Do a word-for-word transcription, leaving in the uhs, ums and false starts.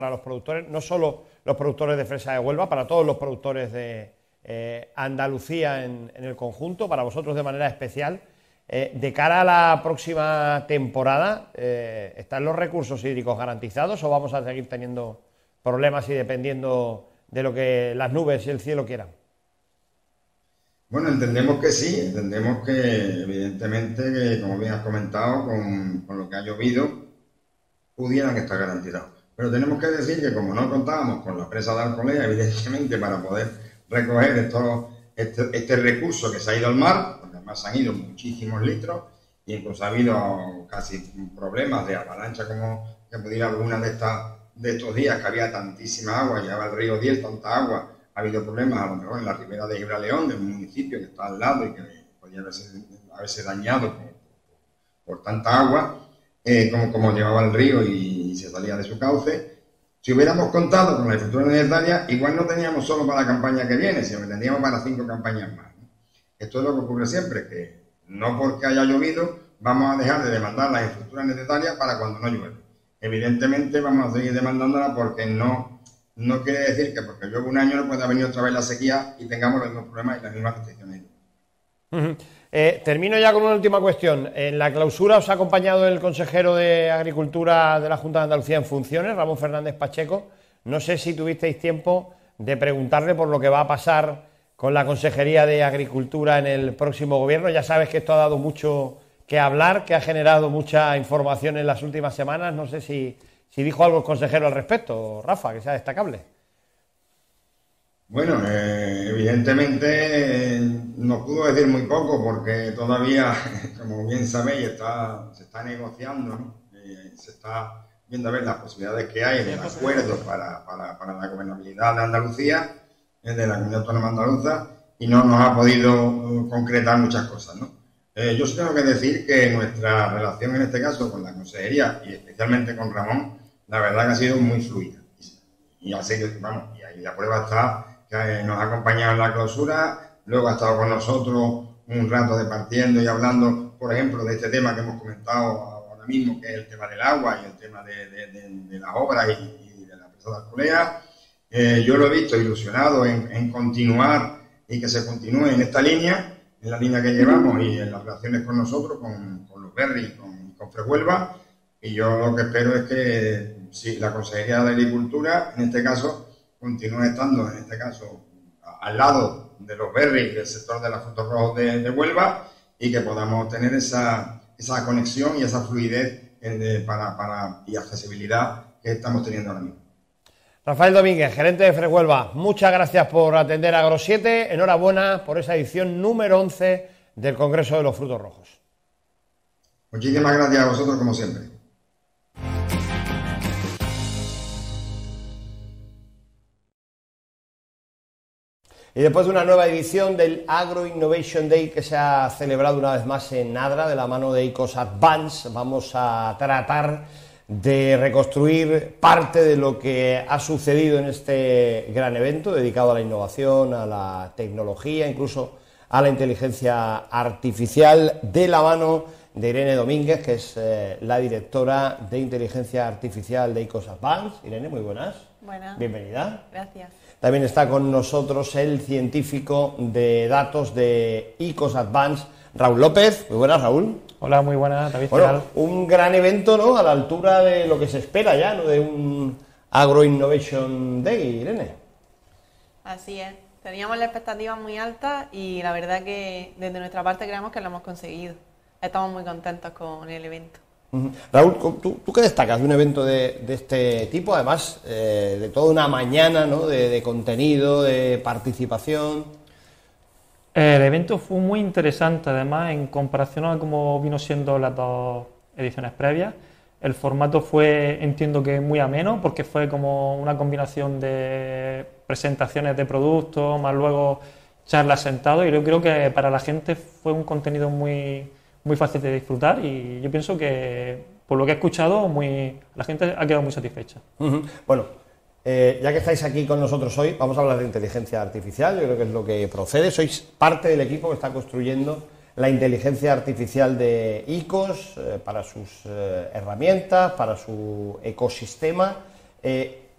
para los productores, no solo los productores de fresa de Huelva, para todos los productores de eh, Andalucía en, en el conjunto, para vosotros de manera especial. Eh, de cara a la próxima temporada, eh, ¿están los recursos hídricos garantizados o vamos a seguir teniendo problemas y dependiendo de lo que las nubes y el cielo quieran? Bueno, entendemos que sí, entendemos que evidentemente, que, como bien has comentado, con, con lo que ha llovido, pudieran estar garantizados. Pero tenemos que decir que como no contábamos con la presa de Alcolea, evidentemente, para poder recoger esto, este, este recurso que se ha ido al mar, porque además han ido muchísimos litros, e incluso ha habido casi problemas de avalancha, como que pudiera alguna de estas de estos días, que había tantísima agua, llevaba el río Diel tanta agua. Ha habido problemas a lo mejor en la ribera de Gibraleón, de un municipio que está al lado y que podía haberse, haberse dañado por, por tanta agua, eh, como, como llevaba el río y, y se salía de su cauce. Si hubiéramos contado con la infraestructura necesaria, igual no teníamos solo para la campaña que viene, sino que tendríamos para cinco campañas más, ¿no? Esto es lo que ocurre siempre, que no porque haya llovido vamos a dejar de demandar las infraestructuras necesarias para cuando no llueve. Evidentemente vamos a seguir demandándola porque no... No quiere decir que porque llueve un año no pueda venir otra vez la sequía y tengamos los mismos problemas y las mismas restricciones. Uh-huh. Eh, termino ya con una última cuestión. En la clausura os ha acompañado el consejero de Agricultura de la Junta de Andalucía en funciones, Ramón Fernández Pacheco. No sé si tuvisteis tiempo de preguntarle por lo que va a pasar con la Consejería de Agricultura en el próximo gobierno. Ya sabes que esto ha dado mucho que hablar, que ha generado mucha información en las últimas semanas. No sé si... Si dijo algo el consejero al respecto, Rafa, que sea destacable. Bueno, eh, evidentemente eh, nos pudo decir muy poco porque todavía, como bien sabéis, está, se está negociando, ¿no? Eh, se está viendo a ver las posibilidades que hay de acuerdo para, para, para la gobernabilidad de Andalucía, eh, de la Comunidad Autónoma Andaluza, y no nos ha podido uh, concretar muchas cosas, ¿no? Eh, yo sí tengo que decir que nuestra relación en este caso con la consejería y especialmente con Ramón, la verdad que ha sido muy fluida. Y así que, vamos, y ahí la prueba está que nos ha acompañado en la clausura, luego ha estado con nosotros un rato departiendo y hablando, por ejemplo, de este tema que hemos comentado ahora mismo, que es el tema del agua y el tema de, de, de, de las obras y, y de la presa de Alcolea. Eh, yo lo he visto ilusionado en, en continuar y que se continúe en esta línea, en la línea que llevamos y en las relaciones con nosotros, con, con los Berri y con, con Frehuelva. Y yo lo que espero es que si la Consejería de Agricultura, en este caso, continúe estando, en este caso, al lado de los berries del sector de los frutos rojos de, de Huelva y que podamos tener esa, esa conexión y esa fluidez eh, para, para, y accesibilidad que estamos teniendo ahora mismo. Rafael Domínguez, gerente de Frehuelva, muchas gracias por atender a Agro siete, enhorabuena por esa edición número once del Congreso de los Frutos Rojos. Muchísimas gracias a vosotros como siempre. Y después de una nueva edición del Agro Innovation Day que se ha celebrado una vez más en Nadra, de la mano de ICOS Advance, vamos a tratar de reconstruir parte de lo que ha sucedido en este gran evento dedicado a la innovación, a la tecnología, incluso a la inteligencia artificial, de la mano de Irene Domínguez, que es eh, la directora de inteligencia artificial de ICOS Advance. Irene, muy buenas. Buenas. Bienvenida. Gracias. También está con nosotros el científico de datos de ICOS Advance, Raúl López. Muy buenas, Raúl. Hola, muy buenas, David. Bueno, un gran evento, ¿no? A la altura de lo que se espera ya, ¿no? De un Agro Innovation Day, Irene. Así es. Teníamos la expectativa muy alta y la verdad que desde nuestra parte creemos que lo hemos conseguido. Estamos muy contentos con el evento. Uh-huh. Raúl, ¿tú, ¿tú qué destacas de un evento de, de este tipo? Además, eh, de toda una mañana, ¿no? De, de contenido, de participación. El evento fue muy interesante, además, en comparación a cómo vino siendo las dos ediciones previas. El formato fue, entiendo que muy ameno, porque fue como una combinación de presentaciones de productos, más luego charlas sentados, y yo creo que para la gente fue un contenido muy... muy fácil de disfrutar y yo pienso que, por lo que he escuchado, muy, la gente ha quedado muy satisfecha. Uh-huh. Bueno, eh, ya que estáis aquí con nosotros hoy, vamos a hablar de inteligencia artificial. Yo creo que es lo que procede. Sois parte del equipo que está construyendo la inteligencia artificial de ICOS eh, para sus eh, herramientas, para su ecosistema. Eh,